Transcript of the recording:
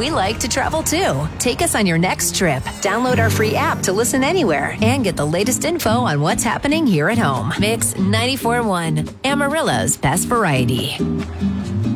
we like to travel too. Take us on your next trip. Download our free app to listen anywhere and get the latest info on what's happening here at home. Mix 94.1, Amarillo's best variety.